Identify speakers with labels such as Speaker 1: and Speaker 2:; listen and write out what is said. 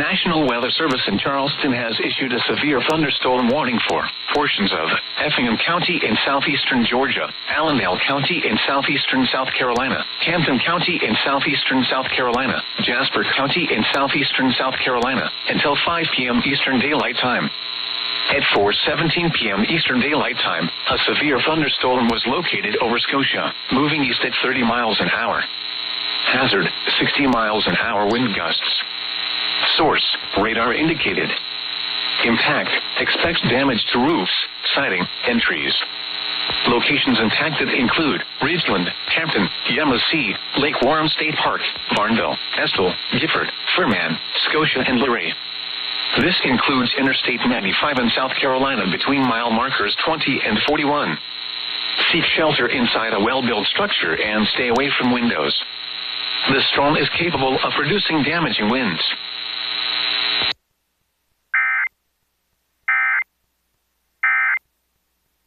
Speaker 1: National Weather Service in Charleston has issued a severe thunderstorm warning for portions of Effingham County in southeastern Georgia, Allendale County in southeastern South Carolina, Hampton County in southeastern South Carolina, Jasper County in southeastern South Carolina, until 5 p.m. Eastern Daylight Time. At 4:17 p.m. Eastern Daylight Time, a severe thunderstorm was located over Scotia, moving east at 30 miles an hour. Hazard, 60 miles an hour wind gusts. Source, radar indicated. Impact, expects damage to roofs, siding, and trees. Locations impacted include Ridgeland, Hampton, Yamasee, Lake Warren State Park, Barnville, Estill, Gifford, Furman, Scotia, and Luray. This includes Interstate 95 in South Carolina between mile markers 20 and 41. Seek shelter inside a well-built structure and stay away from windows. The storm is capable of producing damaging winds.